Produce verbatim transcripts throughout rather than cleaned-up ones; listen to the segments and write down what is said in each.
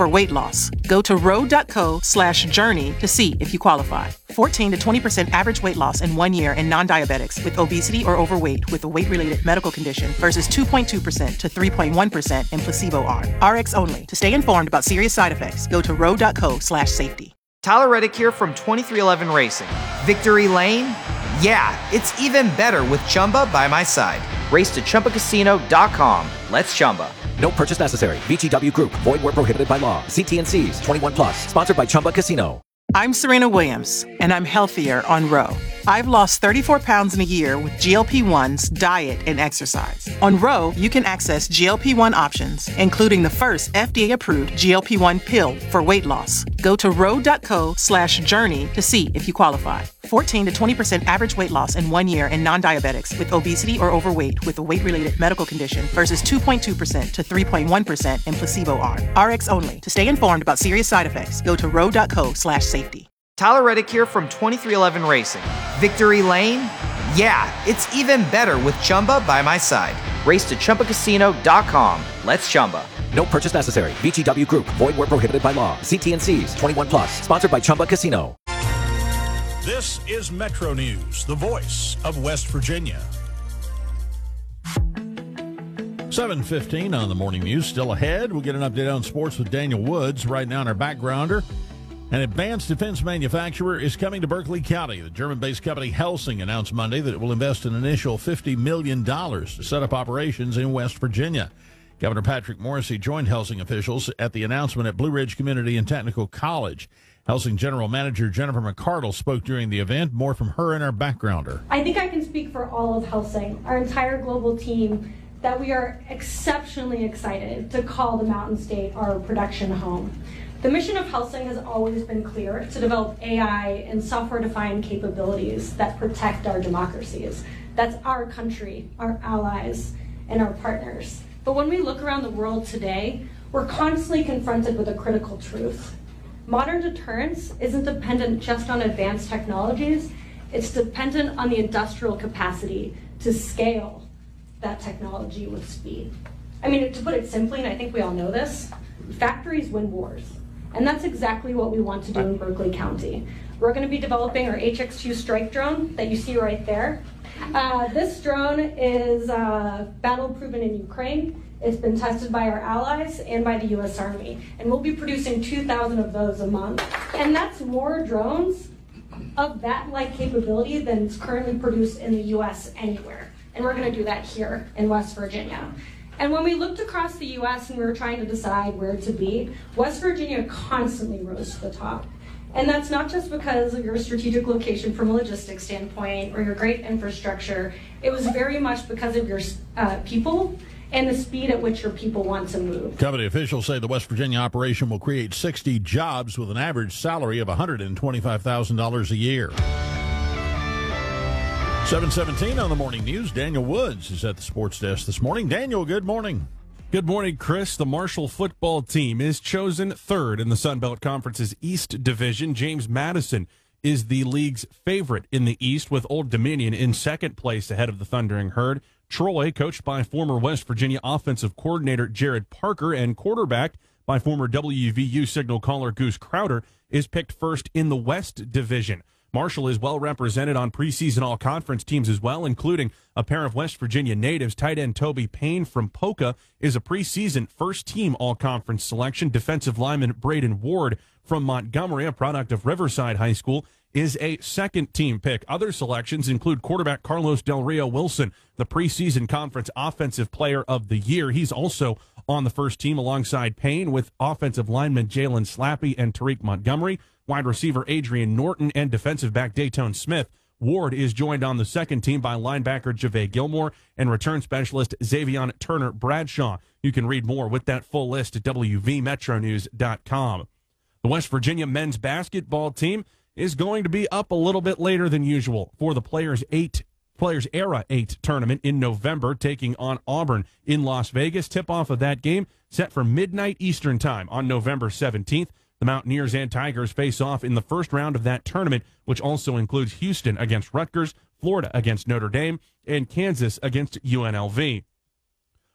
for weight loss. Go to ro.co slash journey to see if you qualify. fourteen to twenty percent average weight loss in one year in non-diabetics with obesity or overweight with a weight-related medical condition versus two point two percent to three point one percent in placebo arm. R X only. To stay informed about serious side effects, go to ro.co slash safety. Tyler Reddick here from twenty-three eleven Racing. Victory Lane? Yeah, it's even better with Chumba by my side. Race to Chumba Casino dot com. Let's Chumba. No purchase necessary. V G W Group. Void where prohibited by law. See T N Cs. twenty-one plus. Sponsored by Chumba Casino. I'm Serena Williams, and I'm healthier on Ro. I've lost thirty-four pounds in a year with G L P ones, diet, and exercise. On Ro, you can access G L P one options, including the first F D A-approved G L P one pill for weight loss. Go to ro.co slash journey to see if you qualify. fourteen to twenty percent average weight loss in one year in non-diabetics with obesity or overweight with a weight-related medical condition versus two point two percent to three point one percent in placebo arm. R X only. To stay informed about serious side effects, go to ro.co slash safety. Tyler Reddick here from twenty-three eleven Racing. Victory Lane? Yeah, it's even better with Chumba by my side. Race to Chumba Casino dot com. Let's Chumba. No purchase necessary. V G W Group. Void where prohibited by law. See T N Cs. twenty-one plus. Sponsored by Chumba Casino. This is Metro News, the voice of West Virginia. seven fifteen on the morning news. Still ahead. We'll get an update on sports with Daniel Woods. Right now in our backgrounder, an advanced defense manufacturer is coming to Berkeley County. The German-based company Helsing announced Monday that it will invest an initial fifty million dollars to set up operations in West Virginia. Governor Patrick Morrisey joined Helsing officials at the announcement at Blue Ridge Community and Technical College. Helsing General Manager Jennifer McCardle spoke during the event. More from her in our backgrounder. I think I can speak for all of Helsing, our entire global team, that we are exceptionally excited to call the Mountain State our production home. The mission of Helsing has always been clear: to develop A I and software-defined capabilities that protect our democracies. That's our country, our allies, and our partners. But when we look around the world today, we're constantly confronted with a critical truth. Modern deterrence isn't dependent just on advanced technologies, it's dependent on the industrial capacity to scale that technology with speed. I mean, to put it simply, and I think we all know this, factories win wars. And that's exactly what we want to do in Berkeley County. We're going to be developing our H X two strike drone that you see right there. Uh, this drone is uh, battle-proven in Ukraine. It's been tested by our allies and by the U S Army. And we'll be producing two thousand of those a month. And that's more drones of that like capability than is currently produced in the U S anywhere. And we're going to do that here in West Virginia. And when we looked across the U S and we were trying to decide where to be, West Virginia constantly rose to the top. And that's not just because of your strategic location from a logistics standpoint or your great infrastructure. It was very much because of your uh, people and the speed at which your people want to move. Company officials say the West Virginia operation will create sixty jobs with an average salary of one hundred twenty-five thousand dollars a year. seven seventeen on the morning news. Daniel Woods is at the sports desk this morning. Daniel, good morning. Good morning, Chris. The Marshall football team is chosen third in the Sun Belt Conference's East Division. James Madison is the league's favorite in the East, with Old Dominion in second place ahead of the Thundering Herd. Troy, coached by former West Virginia offensive coordinator Jared Parker and quarterbacked by former W V U signal caller Goose Crowder, is picked first in the West Division. Marshall is well represented on preseason all-conference teams as well, including a pair of West Virginia natives. Tight end Toby Payne from Poca is a preseason first-team all-conference selection. Defensive lineman Braden Ward from Montgomery, a product of Riverside High School, is a second-team pick. Other selections include quarterback Carlos Del Rio Wilson, the preseason conference offensive player of the year. He's also on the first team alongside Payne, with offensive lineman Jalen Slappy and Tariq Montgomery, wide receiver Adrian Norton, and defensive back Dayton Smith. Ward is joined on the second team by linebacker Javay Gilmore and return specialist Xavion Turner Bradshaw. You can read more with that full list at W V Metro News dot com. The West Virginia men's basketball team is going to be up a little bit later than usual for the Players eight Players Era eight tournament in November, taking on Auburn in Las Vegas. Tip-off of that game set for midnight Eastern time on November seventeenth. The Mountaineers and Tigers face off in the first round of that tournament, which also includes Houston against Rutgers, Florida against Notre Dame, and Kansas against U N L V.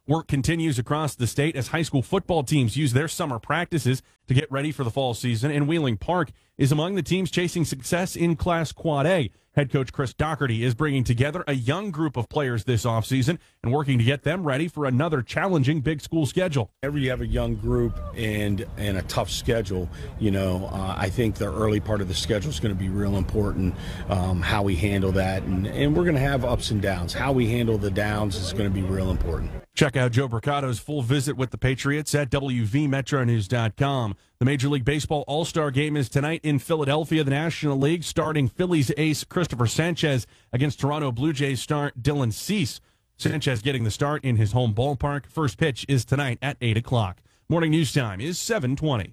Work continues across the state as high school football teams use their summer practices to get ready for the fall season, and Wheeling Park is among the teams chasing success in Class Quad A. Head coach Chris Doherty is bringing together a young group of players this offseason and working to get them ready for another challenging big school schedule. Whenever you have a young group and and a tough schedule, you know, uh, I think the early part of the schedule is going to be real important, um, how we handle that. And, and we're going to have ups and downs. How we handle the downs is going to be real important. Check out Joe Bricato's full visit with the Patriots at W V Metro News dot com. The Major League Baseball All-Star Game is tonight in Philadelphia. The National League starting Phillies ace Christopher Sanchez against Toronto Blue Jays star Dylan Cease. Sanchez getting the start in his home ballpark. First pitch is tonight at eight o'clock. Morning news time is seven twenty.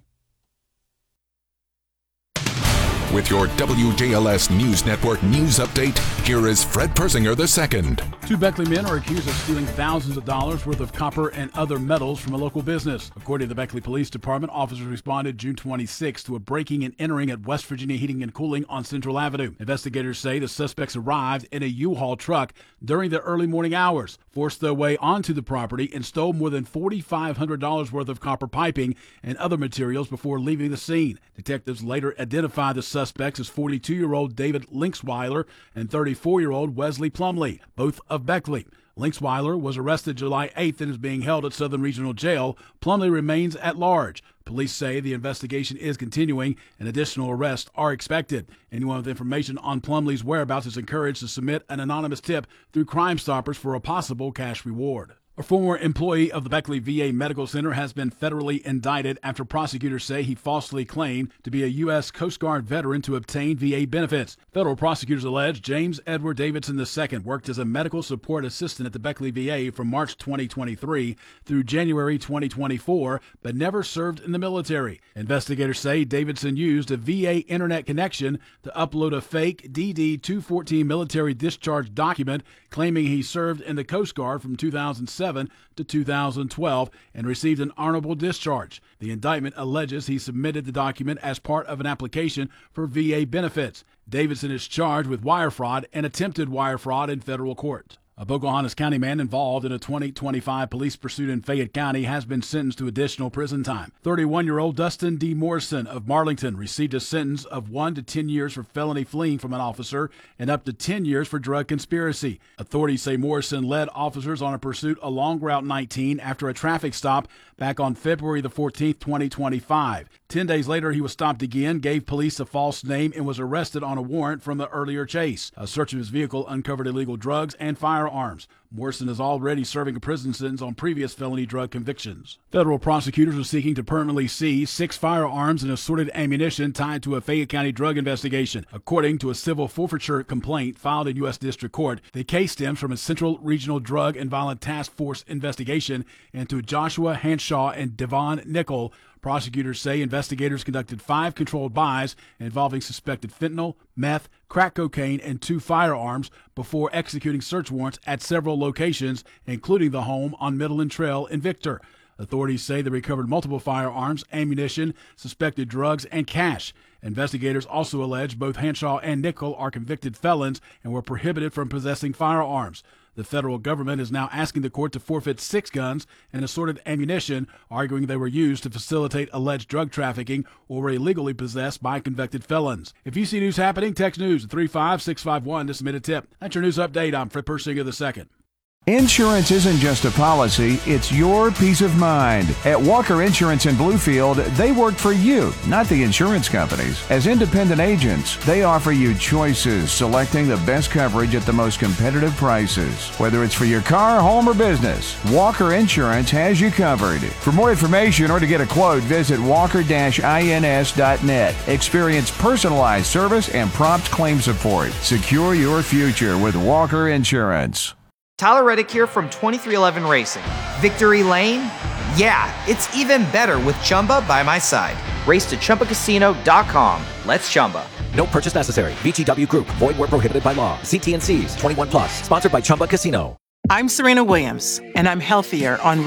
With your W J L S News Network news update, here is Fred Persinger the second. Two Beckley men are accused of stealing thousands of dollars worth of copper and other metals from a local business. According to the Beckley Police Department, officers responded June twenty-sixth to a breaking and entering at West Virginia Heating and Cooling on Central Avenue. Investigators say the suspects arrived in a U-Haul truck during the early morning hours, forced their way onto the property, and stole more than four thousand five hundred dollars worth of copper piping and other materials before leaving the scene. Detectives later identified the suspects as forty-two-year-old David Linksweiler and thirty-four-year-old Wesley Plumley, both of Beckley. Linksweiler was arrested July eighth and is being held at Southern Regional Jail. Plumley remains at large. Police say the investigation is continuing and additional arrests are expected. Anyone with information on Plumley's whereabouts is encouraged to submit an anonymous tip through Crime Stoppers for a possible cash reward. A former employee of the Beckley V A Medical Center has been federally indicted after prosecutors say he falsely claimed to be a U S Coast Guard veteran to obtain V A benefits. Federal prosecutors allege James Edward Davidson the second worked as a medical support assistant at the Beckley V A from March twenty twenty-three through January twenty twenty-four, but never served in the military. Investigators say Davidson used a V A internet connection to upload a fake D D two fourteen military discharge document claiming he served in the Coast Guard from two thousand seven to two thousand twelve and received an honorable discharge. The indictment alleges he submitted the document as part of an application for V A benefits. Davidson is charged with wire fraud and attempted wire fraud in federal court. A Pocahontas County man involved in a twenty twenty-five police pursuit in Fayette County has been sentenced to additional prison time. thirty-one-year-old Dustin D. Morrison of Marlington received a sentence of one to ten years for felony fleeing from an officer and up to ten years for drug conspiracy. Authorities say Morrison led officers on a pursuit along Route nineteen after a traffic stop back on February the fourteenth, twenty twenty-five. Ten days later, he was stopped again, gave police a false name, and was arrested on a warrant from the earlier chase. A search of his vehicle uncovered illegal drugs and firearms. Morrison is already serving a prison sentence on previous felony drug convictions. Federal prosecutors are seeking to permanently seize six firearms and assorted ammunition tied to a Fayette County drug investigation. According to a civil forfeiture complaint filed in U S District Court, the case stems from a Central Regional Drug and Violent Task Force investigation into Joshua Hanshaw and Devon Nickel. Prosecutors say investigators conducted five controlled buys involving suspected fentanyl, meth, crack cocaine, and two firearms before executing search warrants at several locations, including the home on Midland Trail in Victor. Authorities say they recovered multiple firearms, ammunition, suspected drugs, and cash. Investigators also allege both Hanshaw and Nickel are convicted felons and were prohibited from possessing firearms. The federal government is now asking the court to forfeit six guns and assorted ammunition, arguing they were used to facilitate alleged drug trafficking or were illegally possessed by convicted felons. If you see news happening, text news at three five six five one to submit a tip. That's your news update. I'm Fred Persinger the second. Insurance isn't just a policy, it's your peace of mind. At Walker Insurance in Bluefield, they work for you, not the insurance companies. As independent agents, they offer you choices, selecting the best coverage at the most competitive prices. Whether it's for your car, home, or business, Walker Insurance has you covered. For more information or to get a quote, visit walker dash ins dot net. Experience personalized service and prompt claim support. Secure your future with Walker Insurance. Tyler Reddick here from twenty-three eleven Racing. Victory Lane? Yeah, it's even better with Chumba by my side. Race to Chumba Casino dot com. Let's Chumba. No purchase necessary. V G W Group. Void where prohibited by law. See T N Cs. twenty-one plus. Sponsored by Chumba Casino. I'm Serena Williams, and I'm healthier on Roe.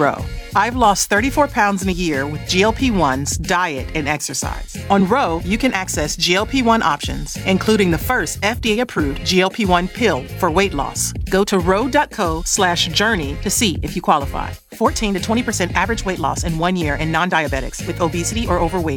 I've lost thirty-four pounds in a year with G L P ones, diet, and exercise. On Ro, you can access G L P one options, including the first F D A-approved G L P one pill for weight loss. Go to ro.co slash journey to see if you qualify. fourteen to twenty percent average weight loss in one year in non-diabetics with obesity or overweight